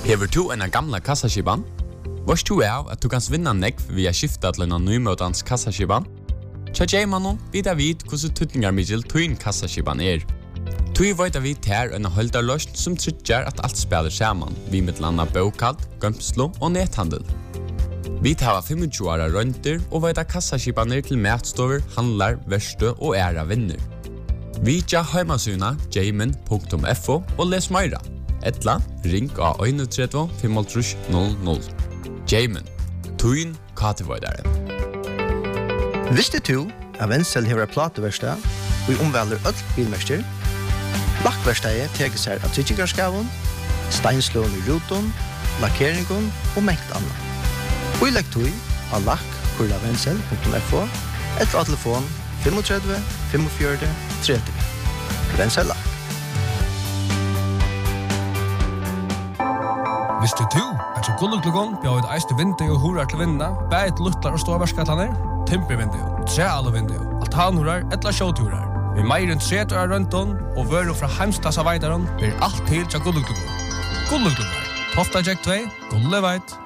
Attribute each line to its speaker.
Speaker 1: Hever du en gamla kassaskipan? Varst du av at du kan vinna nekv via skifta til en nymøtans kassaskipan? Tja Jaymanon vidar vid hvordan tutningarmiddel tuin kassaskipan Tui veit vi ter en holdarløst som tryggjar at alt spiller saman, vi med landa bokald, gømslo og nethandel. Vi tar 25 åra rønter og veit kassaskipaner til matstover, handlar, verste og æra vinner. Vi tja heimasuna jayman.fo og les meira. Etla, ring av 31 500. Jayman, tuin katevoidare.
Speaker 2: Visste du at Wenzel hever plateverstad og omvelder öll bilmester? Lakkverstadet teker seg av tryggingarskaven, steinslån i ruton, lakkeringen og mengt annet. Og i lekktøy av lakk.wenzel.fo etter av telefon 35 45 30. Wenzel Lakk.
Speaker 3: Visste du at så gulluklugon bjør et eiste vindu og horar til vindene, bæt luttlar og ståvarskatlaner, timpervindu, trealevindu, altanhorar, etla sjåturar. Vi meir enn 30 år rundt og vører fra heimstassa veidaron blir alt til til gulluklugon. Gulluklugon, Tofta Jack 2, Gulleveit.